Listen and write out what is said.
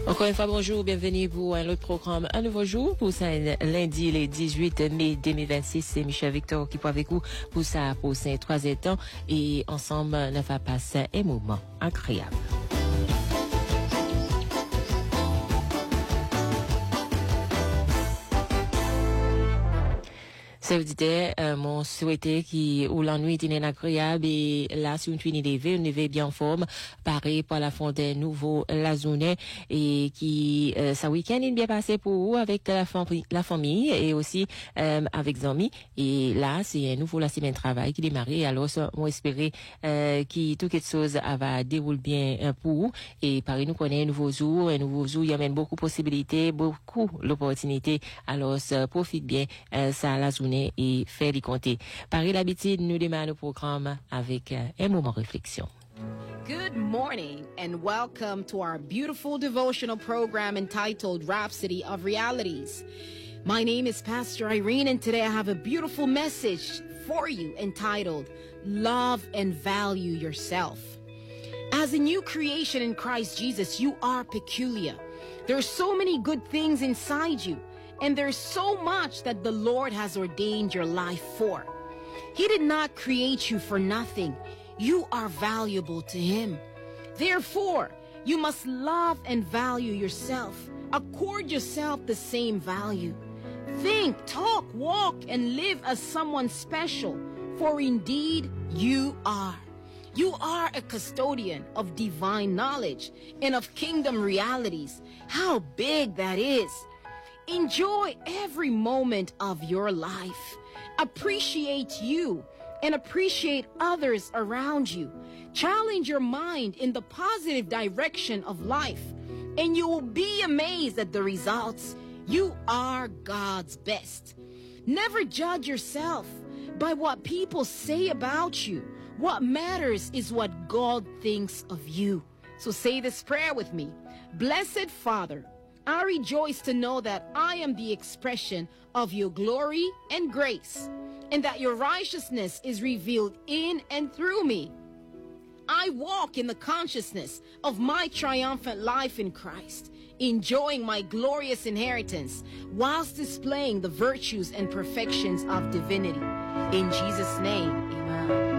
Encore une fois, bonjour, bienvenue pour un autre programme, un nouveau jour, pour ça, lundi, le 18 mai 2026. C'est Michel Victor qui est avec vous pour ça, pour ces 3 temps. Et ensemble, on va passer un moment agréable. Ça veut dire, mon souhaité qui, ou l'ennui était agréable et là, si on finit levé, on est bien en forme, pareil pour la fontaine nouveau, la zone, et qui, ça week-end est bien passé pour vous avec la famille et aussi, avec les amis. Et là, c'est un nouveau, la semaine de travail qui démarre. Alors, on espérait, que tout quelque chose va dérouler bien pour vous. Et pareil, nous connaissons un nouveau jour, il y a même beaucoup de possibilités, beaucoup d'opportunités. Alors, profite bien, ça, la journée et faire les compter. Par l'habitude, nous démarrons le programme avec un moment réflexion. Good morning and welcome to our beautiful devotional program entitled Rhapsody of Realities. My name is Pastor Irene and today I have a beautiful message for you entitled Love and Value Yourself. As a new creation in Christ Jesus, you are peculiar. There are so many good things inside you. And there's so much that the Lord has ordained your life for. He did not create you for nothing. You are valuable to Him. Therefore, you must love and value yourself. Accord yourself the same value. Think, talk, walk, and live as someone special, for indeed you are. You are a custodian of divine knowledge and of kingdom realities. How big that is! Enjoy every moment of your life. Appreciate you and appreciate others around you. Challenge your mind in the positive direction of life, and you will be amazed at the results. You are God's best. Never judge yourself by what people say about you. What matters is what God thinks of you. So say this prayer with me. Blessed Father, I rejoice to know that I am the expression of your glory and grace, and that your righteousness is revealed in and through me. I walk in the consciousness of my triumphant life in Christ, enjoying my glorious inheritance whilst displaying the virtues and perfections of divinity. In Jesus' name, amen.